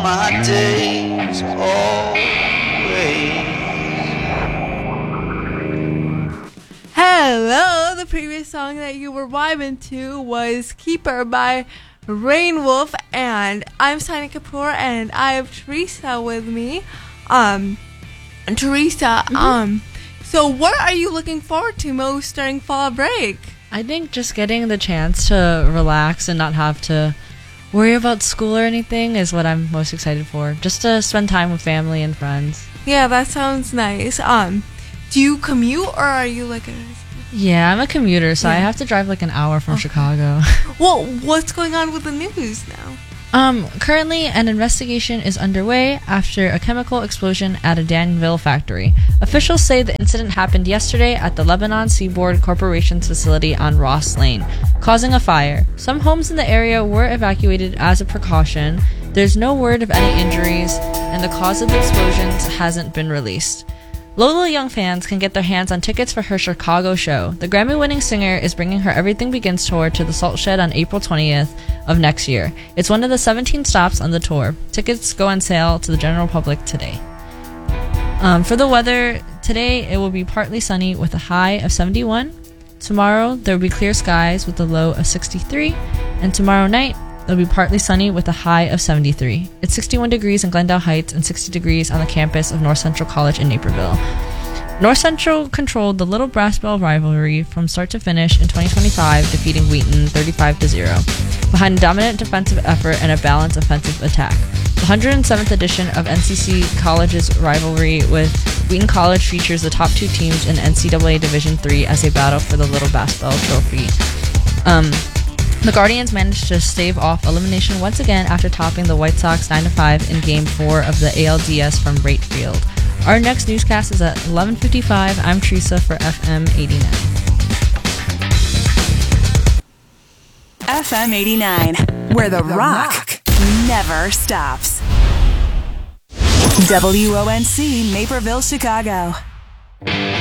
my days always. Hello! The previous song that you were vibing to was Keeper by Rain Wolf, and I'm Sani Kapoor, and I have Teresa with me. Teresa, so what are you looking forward to most during fall break? I think just getting the chance to relax and not have to worry about school or anything is what I'm most excited for. Just to spend time with family and friends. Yeah, that sounds nice. Do you commute, or are you like a... Yeah, I'm a commuter, so I have to drive like an hour from Chicago. Well, what's going on with the news now? Currently, an investigation is underway after a chemical explosion at a Danville factory. Officials say the incident happened yesterday at the Lebanon Seaboard Corporation's facility on Ross Lane, causing a fire. Some homes in the area were evacuated as a precaution. There's no word of any injuries, and the cause of the explosions hasn't been released. Lola Young fans can get their hands on tickets for her Chicago show. The Grammy-winning singer is bringing her Everything Begins tour to the Salt Shed on April 20th of next year. It's one of the 17 stops on the tour. Tickets go on sale to the general public today. For the weather, today it will be partly sunny with a high of 71. Tomorrow there will be clear skies with a low of 63. And tomorrow night, it'll be partly sunny with a high of 73. It's 61 degrees in Glendale Heights and 60 degrees on the campus of North Central College in Naperville. North Central controlled the Little Brass Bell rivalry from start to finish in 2025, defeating Wheaton 35-0, behind a dominant defensive effort and a balanced offensive attack. The 107th edition of NCC College's rivalry with Wheaton College features the top two teams in NCAA Division III as they battle for the Little Brass Bell trophy. The Guardians managed to stave off elimination once again after topping the White Sox 9-5 in Game 4 of the ALDS from Wright Field. Our next newscast is at 11:55. I'm Teresa for FM 89. FM 89, where the rock never stops. WONC, Naperville, Chicago.